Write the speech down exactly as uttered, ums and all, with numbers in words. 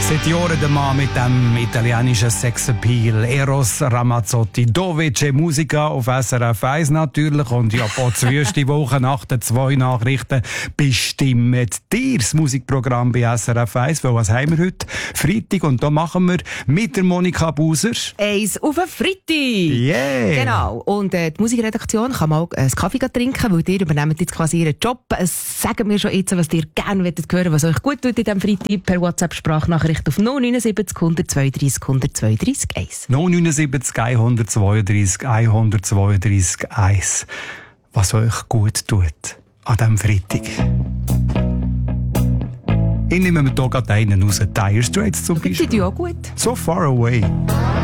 Seit Jahren der Mann mit dem italienischen Sexappeal, Eros Ramazzotti, Dove c'è Musica auf S R F eins natürlich und ja, Potzwüste Woche nach den zwei Nachrichten bestimmen dir das Musikprogramm bei S R F eins, weil was haben wir heute? Freitag und da machen wir mit der Monika Buser Eins auf den Freitag! Yeah! Genau. Und äh, die Musikredaktion kann mal einen Kaffee trinken, weil ihr übernehmt jetzt quasi ihren Job. Äh, sagen wir schon jetzt, was ihr gerne hören wollt, was euch gut tut in diesem Freitag per WhatsApp-Sprachnachricht auf null neun sieben null zwei drei null zwei drei eins. null neun sieben eins zwei drei eins zwei drei eins. Was euch gut tut an diesem Freitag. Ich nehme mir hier gerade einen raus. Dire Straits zum Beispiel. Die tun auch gut. So Far Away.